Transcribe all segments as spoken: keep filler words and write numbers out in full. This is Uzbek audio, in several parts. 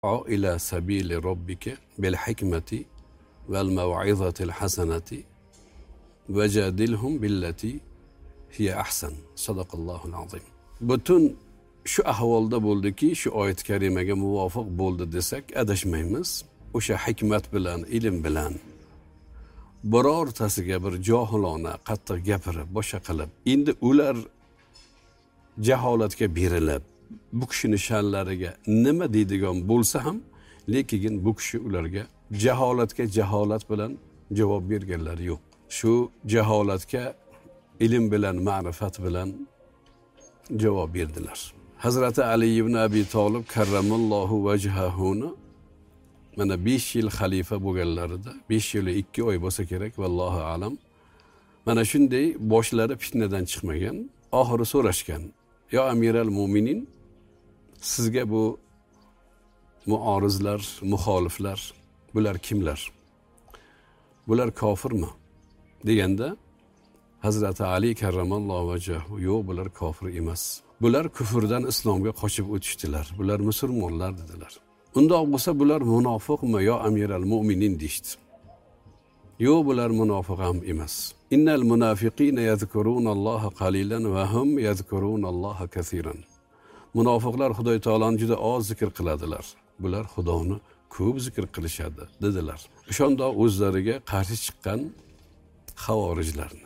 ila sabili robbike bil hikmati vel mev'izatil hasenati vecadilhum billati hiye ahsan. Sadaqallahul azim. Bütün şu ahvolda bo'ldiki, shu oyat karimaga muvofiq bo'ldi desak adashmaymiz. O'sha hikmat bilan, ilm bilan birortasiga bir johilona qattiq gapirib, boshqa qilib, endi ular jaholatga berilib, bu kishini sha'nlariga nima deydigan bo'lsa ham, lekin bu kishi ularga jaholatga jaholat bilan javob berganlari yo'q. Shu jaholatga ilm bilan, ma'rifat bilan javob berdilar. Hazrati Ali ibn Abi Talib karramallohu vajhahuni mana besh yil xalifa bo'lganlarida, besh yil ikki oy bo'lsa kerak, vallohu alam. Mana shunday boshlari fitnadan chiqmagan, oxiri so'rashgan: "Ya Amiral Mu'minin, sizga bu muorizlar, muxoliflar, bular kimlar? Bular kofirmi?" deganda Hazrati Ali karramallohu vajhahu: "Yo'q, bular kofir emas. Bular kufrdan islomga qochib o'tishdilar. Bular musulmonlar" dedilar. Undoq bo'lsa bular munofiqmi yo Amiral Mu'minin deydi. Yo'q, bular munofiq ham emas. Innal munafiqina yazkurunalloha qalilan va hum yazkurunalloha kaseeran. Munofiqlar Xudoy taoloni juda oz zikr qiladilar. Bular Xudoni ko'p zikr qilishadi dedilar. O'shanda o'zlariga qarshi chiqqan xavorijlarni.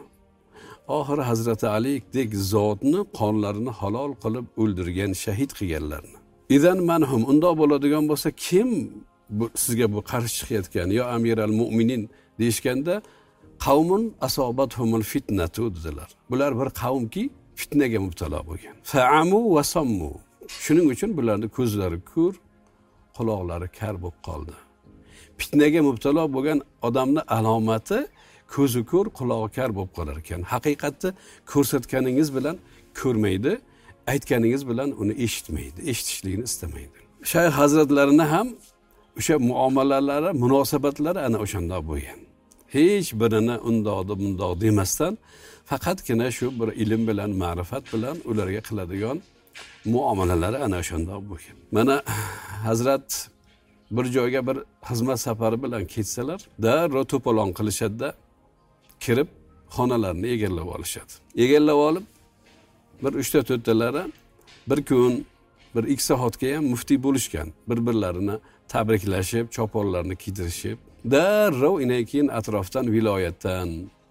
Oxiri Hazrati Alidek zotni qonlarini halol qilib o'ldirgan, shahid qilganlarni. Idan manhum unda bo'ladigan bo'lsa kim bu, sizga bu qarshi chiqayotgan yo Amiral Mu'minin deyishganda qavmun asobathumul fitnatu dedilar. Bular bir qavmki fitnaga mubtalo bo'lgan. Fa'amu va sammu. Shuning uchun bularning ko'zlari ko'r, quloqlari kar bo'lib qoldi. Fitnaga mubtalo bo'lgan odamning alomati ko'zi ko'r, qulog'i kar bo'lib qolar ekan. Haqiqatda ko'rsatganingiz bilan ko'rmaydi, aytganingiz bilan uni eshitmaydi, eshitishligini istamaydi. Shayx hazratlarini ham o'sha muomalalari, munosabatlari ana o'shanda bo'lgan. Hech birini undoqda bundoq demasdan, faqatgina shu bir ilm bilan, ma'rifat bilan ularga qiladigan muomalalari ana o'shanda bo'lgan. Mana Hazrat bir joyga bir xizmat safari bilan ketsalar, darrov to'polon qilishadi, kirib xonalarni egallab olishadi. Egallab olib bir uchta to'rttalari bir kun, bir ikki soatga ham muftiy bo'lishgan. Bir-birlarini tabriklashib, choponlarni kiydirishib, darrov inay keyin atrofdan, viloyatdan,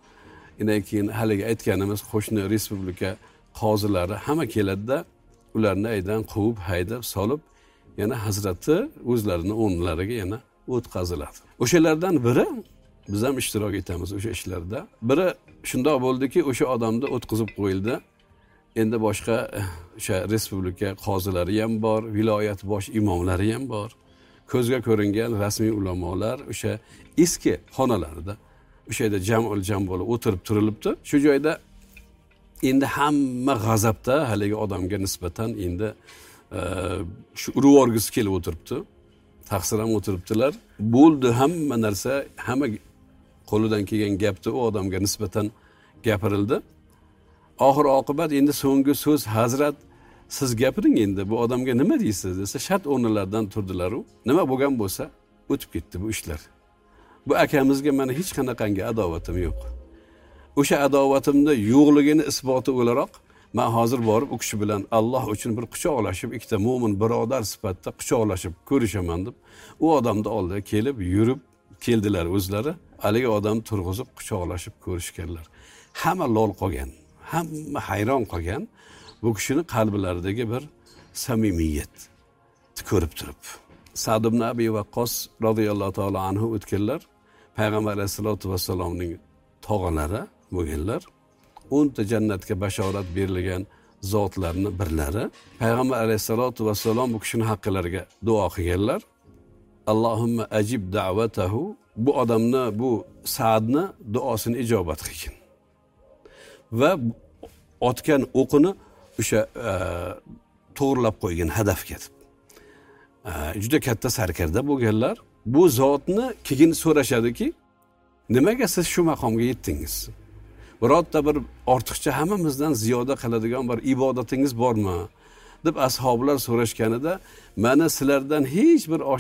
inay keyin haliga aytganimiz qo'shni respublika qozilari hamma keladi-da, ularni aydan quvib, haydab, solib, yana hazrati o'zlarini o'rnlariga yana o'tkaziladi. O'shalardan biri biz ham ishtirok etamiz o'sha ishlarda. Biri shundoq bo'ldiki, o'sha odamni o'tkazib qo'yildi. Endi boshqa o'sha respublika qozilari ham bor, viloyat bosh imomlari ham bor. Ko'zga ko'ringan rasmiy ulamolar o'sha eski xonalarida o'sha yerda jam'ul jam bo'lib o'tirib turilibdi. Shu joyda endi hamma g'azabda haligi odamga nisbatan endi shu urib o'rgisi kelib o'tiribdi. Taqsir ham o'tiribdilar. Bo'ldi, hamma narsa, hamma qo'lidan kelgan gapni u odamga nisbatan gapirildi. Oxir oqibat endi so'nggi so'z: "Hazrat, siz gapiring endi, bu odamga nima deysiz?" desa, shart o'rnlaridan turdilar u. Nima bo'lgan bo'lsa, o'tib ketdi bu ishlar. Bu akamizga meni hech qanaqangi adovatim yo'q. O'sha adovatimda yo'qligini isboti o'laroq men hozir borib u kishi bilan Alloh uchun bir quchoqlashib, ikkita mo'min birodar sifatida quchoqlashib ko'rishaman deb u odamni oldiga kelib, yurib keldilar o'zlari. Haligi odam turg'izib quchoqlashib ko'rishganlar. Hamma lol qolgan, hamma hayron qolgan bu kishining qalblaridagi bir samimiyat ko'rib turib. Sa'd ibn Abi Waqqos radhiyallohu ta'ala anhu o'tganlar, Payg'ambar alayhisolatu vassalomning tog'alari bo'lganlar. o'nta jannatga bashorat berilgan zotlarni birlari. Payg'ambar alayhisolatu vassalom bu kishining haqqilariga duo qilganlar. Allohumma ajib da'vatahu, bu odamni, bu Sa'dni duosini ijobat qilgin. Va otgan o'qini o'sha to'g'rilab qo'ygan hadafga deb. Juda katta sarkarda bo'lganlar. Bu zotni keyin so'rashadiki, nimaga siz shu maqomga yetdingiz? Birorta bir ortiqcha hammamizdan ziyoda qiladigan bir ibodatingiz bormi? deb ashoblar so'rashganida, mana sizlardan hech bir